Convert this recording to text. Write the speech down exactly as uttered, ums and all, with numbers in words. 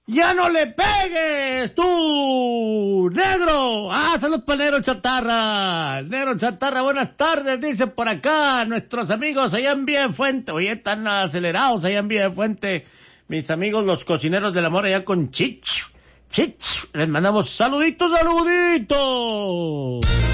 ¡Ya no le pegues, tú, negro! ¡Ah, salud para el negro chatarra! El negro chatarra, buenas tardes, dicen por acá nuestros amigos allá en Vía de Fuente. Oye, están acelerados allá en Vía de Fuente. Mis amigos los cocineros del amor allá con Chich. Chich. Les mandamos saluditos, saluditos.